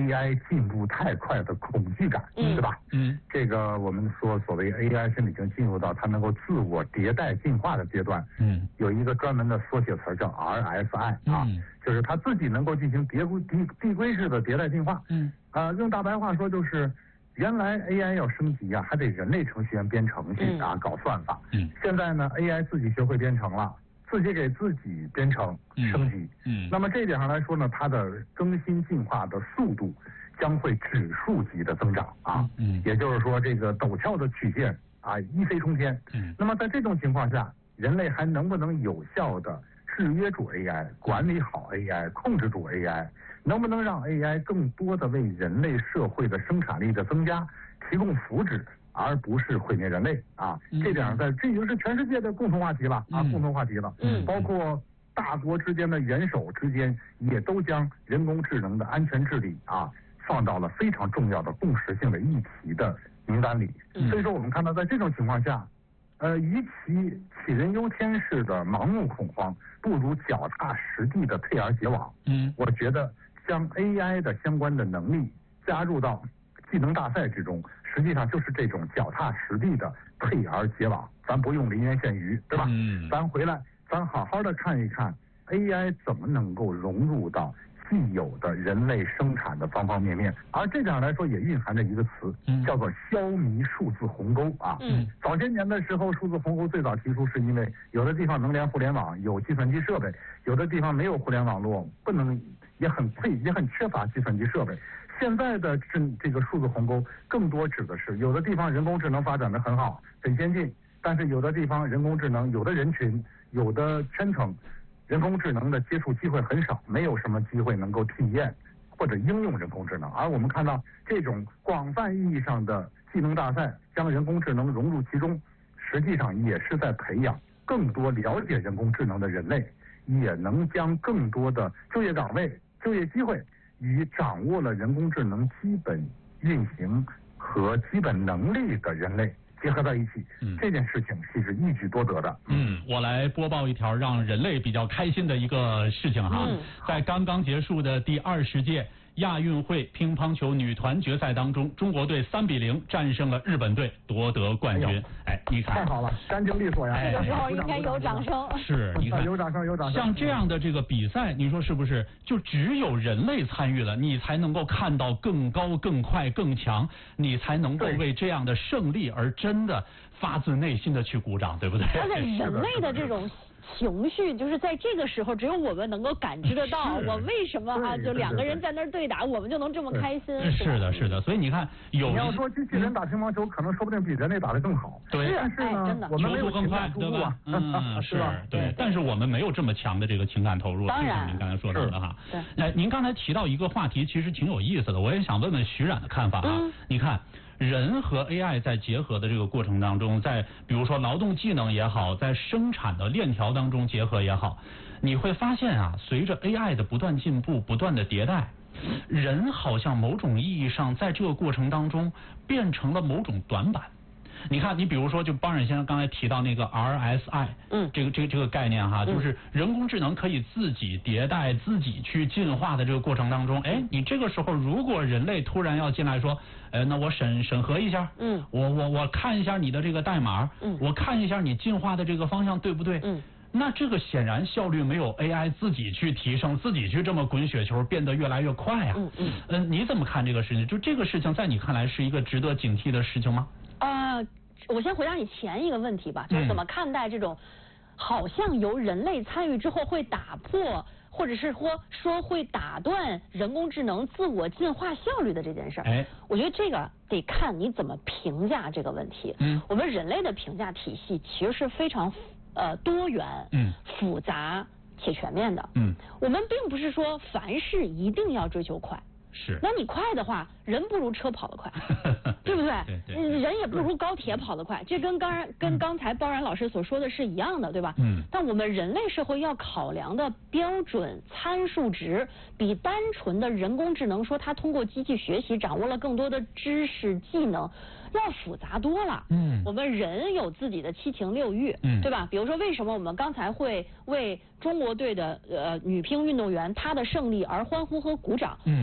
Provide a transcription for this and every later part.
AI 进步太快的恐惧感，对吧？这个我们说所谓 AI 现在已经进入到它能够自我迭代进化的阶段。有一个专门的缩写词叫 RSI 啊，就是它自己能够进行递归式的迭代进化。用大白话说就是。原来 AI 要升级啊，还得人类程序员编程序啊，搞算法。现在呢 ，AI 自己学会编程了，自己给自己编程升级。那么这一点上来说呢，它的更新进化的速度将会指数级的增长啊。也就是说，这个陡峭的曲线啊，一飞冲天。那么在这种情况下，人类还能不能有效的制约住 AI， 管理好 AI， 控制住 AI？能不能让 AI 更多的为人类社会的生产力的增加提供福祉，而不是毁灭人类啊？这点这已经是全世界的共同话题了啊，共同话题了。包括大国之间的元首之间也都将人工智能的安全治理啊放到了非常重要的共识性的议题的名单里。所以说，我们看到在这种情况下，与其杞人忧天式的盲目恐慌，不如脚踏实地的退而结网。我觉得。将 AI 的相关的能力加入到技能大赛之中，实际上就是这种脚踏实地的退而结网。咱不用临渊羡鱼，对吧？咱回来，咱好好的看一看 AI 怎么能够融入到既有的人类生产的方方面面。而这点来说，也蕴含着一个词，叫做消弭数字鸿沟啊。早些年的时候，数字鸿沟最早提出是因为有的地方能连互联网，有计算机设备，有的地方没有互联网络，不能。也很缺乏计算机设备。现在的这个数字鸿沟，更多指的是有的地方人工智能发展的很好，很先进，但是有的地方人工智能，有的人群，有的圈层，人工智能的接触机会很少，没有什么机会能够体验或者应用人工智能。而我们看到这种广泛意义上的技能大赛，将人工智能融入其中，实际上也是在培养更多了解人工智能的人类，也能将更多的就业岗位。就业机会与掌握了人工智能基本运行和基本能力的人类结合在一起，这件事情其实一举多得的。 我来播报一条让人类比较开心的一个事情哈，在刚刚结束的第20届亚运会乒乓球女团决赛当中，中国队3-0战胜了日本队，夺得冠军。你看， 太好了，干净利索呀！ 这个时候应该有掌声。 是，你看， 有掌声，有掌声。 像这样的这个比赛，你说是不是？就只有人类参与了，你才能够看到更高、更快、更强，你才能够为这样的胜利而真的发自内心的去鼓掌，对不对？ 而且人类的这种情绪，就是在这个时候，只有我们能够感知得到。我为什么啊？就两个人在那儿对打，我们就能这么开心？ 是的，是的。所以你看，你要说机器人打乒乓球，可能说不定比人类打得更好。 对， 但是呢，我们没有更快，对吧？是，对。但是我们没有这么强的这个情感投入， 当然， 您刚才说到的哈。 对。 您刚才提到一个话题，其实挺有意思的，我也想问问徐冉的看法啊。你看。人和 AI 在结合的这个过程当中，在比如说劳动技能也好，在生产的链条当中结合也好，你会发现啊，随着 AI 的不断进步、不断的迭代，人好像某种意义上在这个过程当中变成了某种短板。你看，你比如说，就邦冉先生刚才提到那个 RSI，这个概念哈，就是人工智能可以自己迭代、自己去进化的这个过程当中，你这个时候如果人类突然要进来说，那我审核一下，我看一下你的这个代码，我看一下你进化的这个方向对不对，那这个显然效率没有 AI 自己去提升，自己去这么滚雪球变得越来越快啊。你怎么看这个事情？就这个事情在你看来是一个值得警惕的事情吗？ 我先回答你前一个问题吧，就是怎么看待这种好像由人类参与之后会打破，或者是说会打断人工智能自我进化效率的这件事儿。我觉得这个得看你怎么评价这个问题。我们人类的评价体系其实是非常多元、复杂且全面的。我们并不是说凡事一定要追求快。 是， 那你快的话，人不如车跑得快，对不对？人也不如高铁跑得快，这跟刚才包然老师所说的是一样的，对吧？但我们人类社会要考量的标准参数值，比单纯的人工智能说它通过机器学习掌握了更多的知识技能要复杂多了。我们人有自己的七情六欲，对吧？比如说为什么我们刚才会为中国队的女乒运动员她的胜利而欢呼和鼓掌？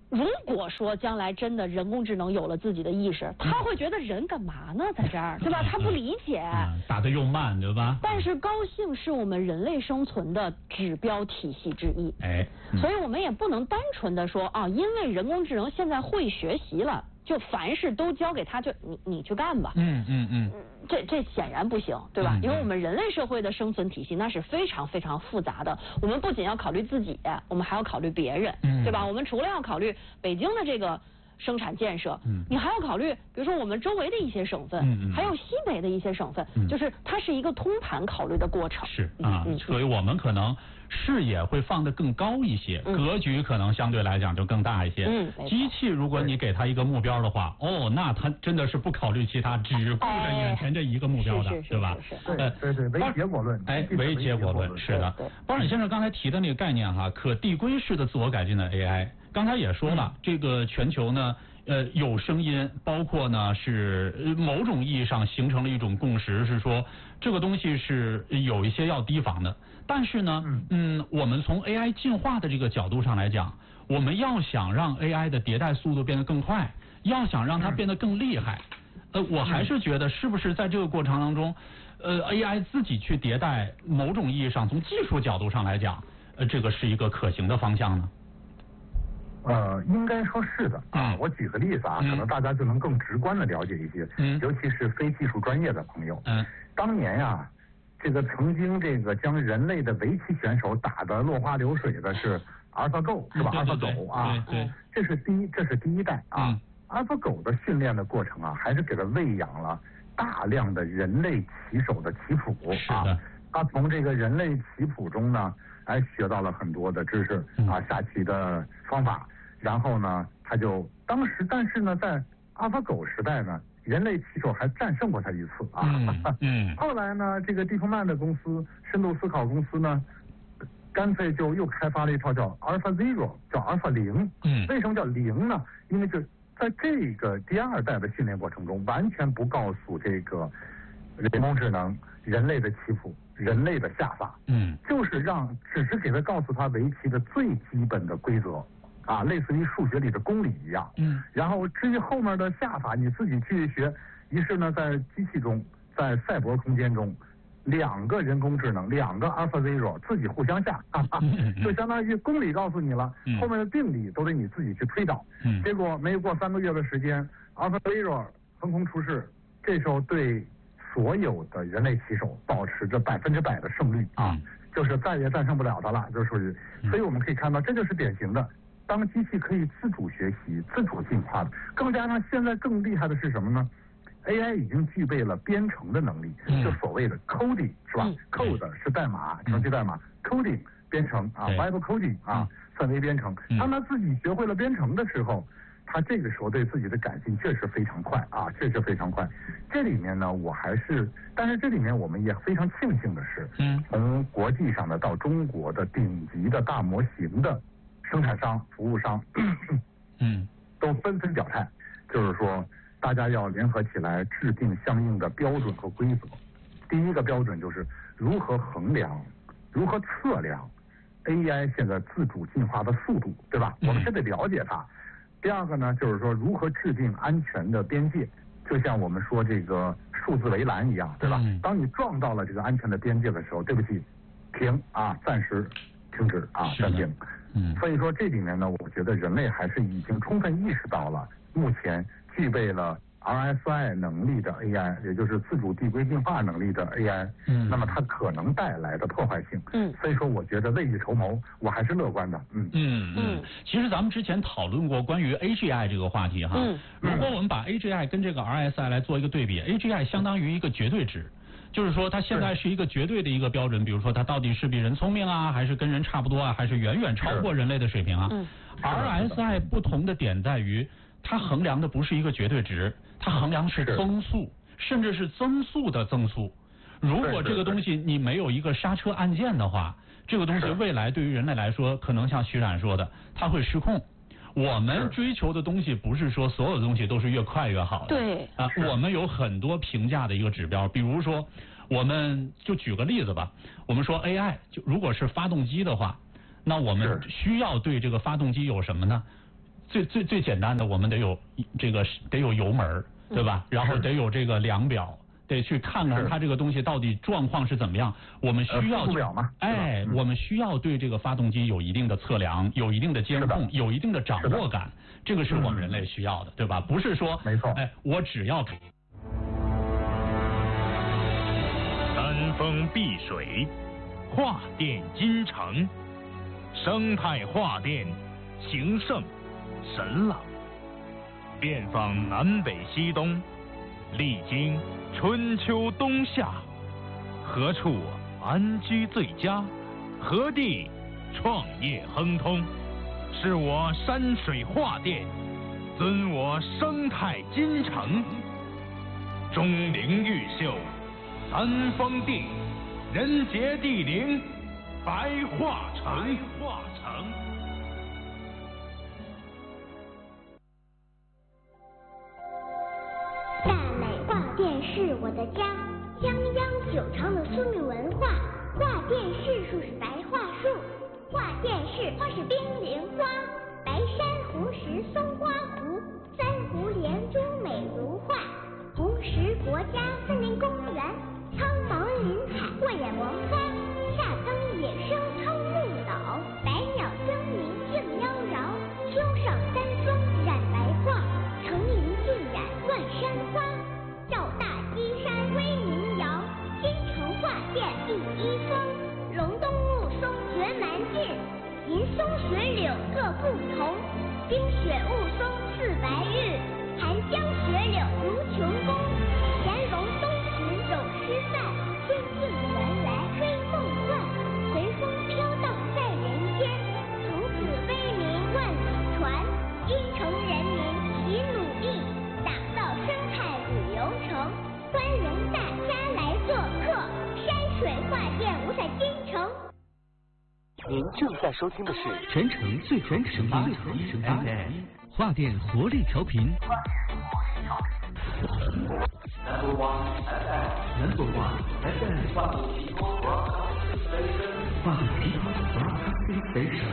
如果说将来真的人工智能有了自己的意识，他会觉得人干嘛呢，在这儿，对吧？他不理解， 打得又慢，对吧？ 但是高兴是我们人类生存的指标体系之一，所以我们也不能单纯的说啊，因为人工智能现在会学习了，就凡事都交给他，就你去干吧。这显然不行，对吧？因为我们人类社会的生存体系那是非常非常复杂的，我们不仅要考虑自己，我们还要考虑别人，对吧？我们除了要考虑北京的这个生产建设，你还要考虑，比如说我们周围的一些省份，还有西北的一些省份，就是它是一个通盘考虑的过程。 是啊，所以我们可能视野会放得更高一些，格局可能相对来讲就更大一些。机器如果你给它一个目标的话，那它真的是不考虑其他，只顾着眼前这一个目标的，对吧？ 对，唯结果论。 唯结果论，是的。包尔先生刚才提的那个概念哈，可递归式的自我改进的 AI， 刚才也说了，这个全球呢。有声音，包括呢是某种意义上形成了一种共识，是说这个东西是有一些要提防的。但是呢，我们从 AI 进化的这个角度上来讲，我们要想让 AI 的迭代速度变得更快，要想让它变得更厉害，我还是觉得是不是在这个过程当中，AI 自己去迭代，某种意义上从技术角度上来讲，这个是一个可行的方向呢？ 应该说是的啊。我举个例子啊，可能大家就能更直观的了解一些，尤其是非技术专业的朋友。当年呀，这个曾经这个将人类的围棋选手打得落花流水的是 AlphaGo， 是吧？AlphaGo 啊，这是第一代啊。AlphaGo 的训练的过程啊，还是给它喂养了大量的人类棋手的棋谱啊。他从这个人类棋谱中呢，学到了很多的知识啊，下棋的方法。然后呢，他就但是呢，在AlphaGo时代呢，人类棋手还战胜过他一次啊。后来呢，这个蒂夫曼的公司深度思考公司呢，干脆就又开发了一套叫 AlphaZero， 叫 Alpha0。为什么叫0呢？因为就在这个第二代的训练过程中，完全不告诉这个人工智能人类的棋谱、人类的下法，就是只是给他告诉他围棋的最基本的规则啊，类似于数学里的公理一样。然后至于后面的下法你自己去学。于是呢，在机器中，在赛博空间中，两个人工智能，两个 AlphaZero 自己互相下，就相当于公理告诉你了，后面的定理都得你自己去推导。结果没有过3个月的时间 ，AlphaZero 横空出世，这时候对所有的人类棋手保持着100%的胜率啊，就是再也战胜不了他了，就是。所以我们可以看到，这就是典型的，当机器可以自主学习、自主进化的。更加上现在更厉害的是什么呢？AI 已经具备了编程的能力，就所谓的 coding 是吧？code 是代码，程序代码 ，coding 编程啊 ，web coding 啊，算为编程。当他自己学会了编程的时候，他这个时候对自己的改进确实非常快啊，确实非常快。这里面呢，但是这里面我们也非常庆幸的是，从国际上的到中国的顶级的大模型的生产商、服务商，都纷纷表态，就是说。大家要联合起来制定相应的标准和规则。第一个标准就是如何衡量、如何测量 AI 现在自主进化的速度，对吧？我们是得了解它。第二个呢，就是说如何制定安全的边界，就像我们说这个数字围栏一样，对吧？当你撞到了这个安全的边界的时候，对不起，停啊，暂时停止啊，暂停。所以说这里面呢，我觉得人类还是已经充分意识到了目前。具备了 RSI 能力的 AI， 也就是自主递归进化能力的 AI，那么它可能带来的破坏性，所以说我觉得未雨绸缪，我还是乐观的， 其实咱们之前讨论过关于 AGI 这个话题哈，如果我们把 AGI 跟这个 RSI 来做一个对比 ，AGI 相当于一个绝对值。就是说，它现在是一个绝对的一个标准，比如说它到底是比人聪明啊，还是跟人差不多啊，还是远远超过人类的水平啊？RSI 不同的点在于。它衡量的不是一个绝对值，它衡量是增速，甚至是增速的增速。如果这个东西你没有一个刹车按键的话，这个东西未来对于人类来说，可能像徐冉说的，它会失控。我们追求的东西不是说所有的东西都是越快越好的。 对。 我们有很多评价的一个指标，比如说，我们就举个例子吧，我们说 AI 就如果是发动机的话，那我们需要对这个发动机有什么呢？ 最简单的，我们得有油门，对吧？然后得有这个量表。得去看看它这个东西到底状况是怎么样，我们需要我们需要对这个发动机有一定的测量，有一定的监控，有一定的掌握感，这个是我们人类需要的，对吧？不是说没错， 我只要三峰碧水，化电金城，生态化电，情圣神朗，遍访南北西东，历经春秋冬夏，何处安居最佳？何地创业亨通？是我山水画电，尊我生态金城。钟灵毓秀，三峰地，人杰地灵，白化城。 大美画电是我的家，泱泱久长的苏米文化。画电视树是白桦树，画电视花是冰凌花。白珊瑚石松花湖，三湖连珠美如画。红石国家森林公园，苍茫林海过眼王花。夏耕野生苍木老，百鸟争鸣竞妖娆。秋上三峰染白画，成林尽染乱山花。赵大基山威名扬，金城画电第一峰。龙东雾凇绝蛮劲，银松雪柳各不同。冰雪雾凇似白玉，寒江雪柳如琼宫。乾隆东池有诗范，春镜原来追梦幻。随风飘荡在人间，从此威名万里传。金城人民齐努力，打造生态旅游城，欢迎大家来做客山水画电五彩金城。 您正在收听的是全城最全声音 FM 画电活力调频。Number one FM 画电 Station。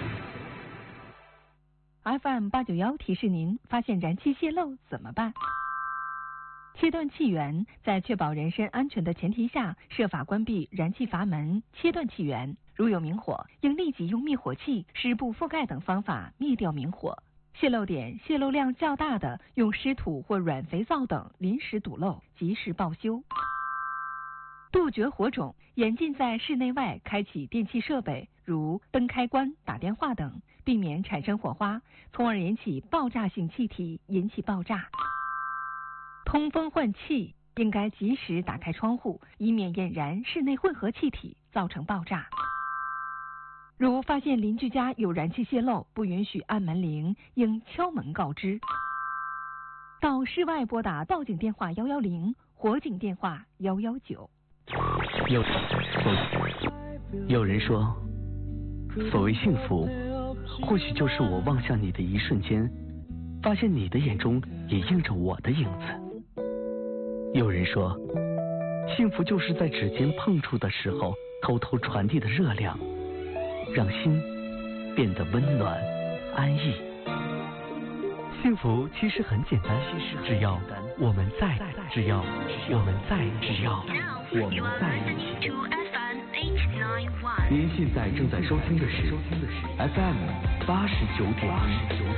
FM 891提示您，发现燃气泄漏怎么办？切断气源，在确保人身安全的前提下，设法关闭燃气阀门，切断气源。如有明火，应立即用灭火器、湿布覆盖等方法灭掉明火。泄漏点、泄漏量较大的，用湿土或软肥皂等临时堵漏，及时报修。杜绝火种，严禁在室内外开启电气设备，如灯开关、打电话等，避免产生火花，从而引起爆炸性气体，引起爆炸。通风换气，应该及时打开窗户，以免引燃室内混合气体，造成爆炸。如发现邻居家有燃气泄漏，不允许按门铃，应敲门告知。到室外拨打报警电话110，火警电话119。 有人说，所谓幸福，或许就是我望向你的一瞬间，发现你的眼中也映着我的影子。有人说，幸福就是在指尖碰触的时候，偷偷传递的热量，让心变得温暖安逸。幸福其实很简单，只要我们在，只要我们在一起。您现在正在收听的是 FM 89.1。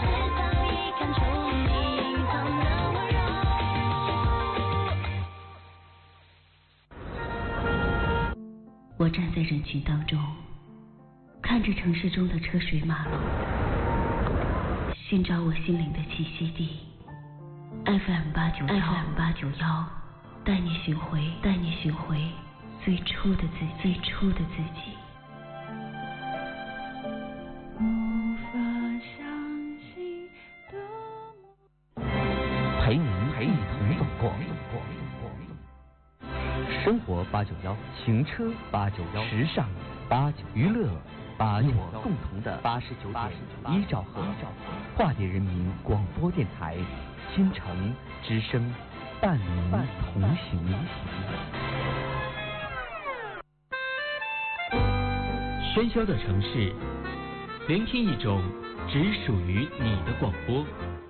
我站在人群当中，看着城市中的车水马龙，寻找我心灵的栖息地。FM 891，带你寻回最初的自己。 陪您一同走过。生活891，行车891，时尚891，娱乐891，共同的89.1兆赫，化电人民广播电台，新城之声，伴您同行。喧嚣的城市， 聆听一种只属于你的广播。